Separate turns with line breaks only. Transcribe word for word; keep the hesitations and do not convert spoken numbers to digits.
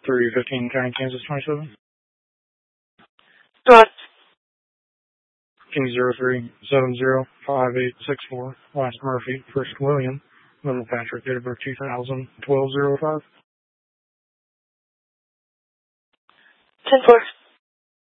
three fifteen County, Kansas twenty-seven.
Good.
King zero three seven zero five eight six four. Last Murphy, first William, Little Patrick, date of birth two thousand, twelve oh five.
ten four.